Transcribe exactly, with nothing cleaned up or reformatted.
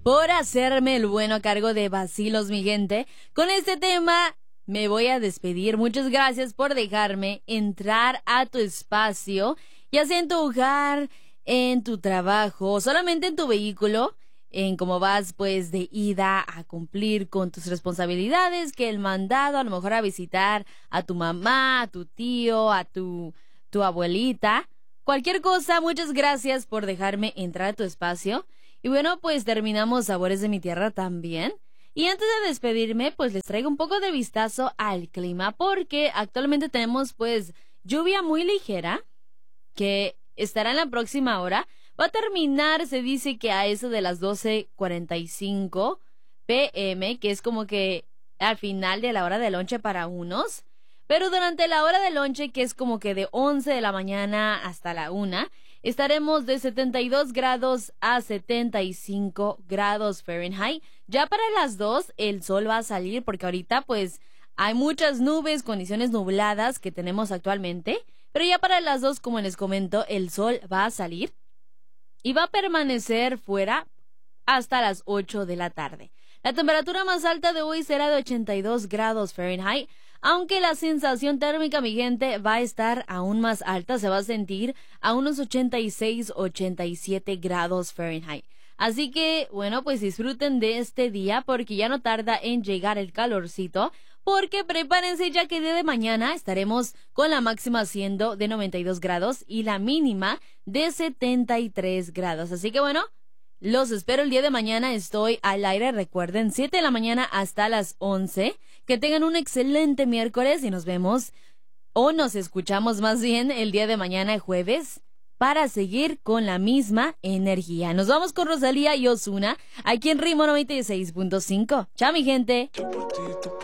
por hacerme el bueno a cargo de vacilos, mi gente. Con este tema me voy a despedir. Muchas gracias por dejarme entrar a tu espacio, ya sea en tu hogar, en tu trabajo, solamente en tu vehículo, en cómo vas pues de ida a cumplir con tus responsabilidades, que el mandado, a lo mejor a visitar a tu mamá, a tu tío, a tu, tu abuelita, cualquier cosa. Muchas gracias por dejarme entrar a tu espacio. Y bueno, pues terminamos Sabores de mi Tierra también. Y antes de despedirme, pues les traigo un poco de vistazo al clima, porque actualmente tenemos pues lluvia muy ligera que estará en la próxima hora. Va a terminar, se dice que a eso de las doce cuarenta y cinco pm, que es como que al final de la hora de lonche para unos. Pero durante la hora de lonche, que es como que de once de la mañana hasta la una, estaremos de setenta y dos grados a setenta y cinco grados Fahrenheit. Ya para las dos el sol va a salir, porque ahorita pues hay muchas nubes, condiciones nubladas que tenemos actualmente. Pero ya para las dos, como les comento, el sol va a salir y va a permanecer fuera hasta las ocho de la tarde. La temperatura más alta de hoy será de ochenta y dos grados Fahrenheit, aunque la sensación térmica, mi gente, va a estar aún más alta. Se va a sentir a unos ochenta y seis, ochenta y siete grados Fahrenheit. Así que, bueno, pues disfruten de este día, porque ya no tarda en llegar el calorcito, porque prepárense ya que el día de mañana estaremos con la máxima siendo de noventa y dos grados y la mínima de setenta y tres grados. Así que bueno, los espero el día de mañana. Estoy al aire, recuerden, siete de la mañana hasta las once. Que tengan un excelente miércoles y nos vemos, o nos escuchamos más bien, el día de mañana, jueves, para seguir con la misma energía. Nos vamos con Rosalía y Ozuna, aquí en Ritmo noventa y seis punto cinco. Chao, mi gente.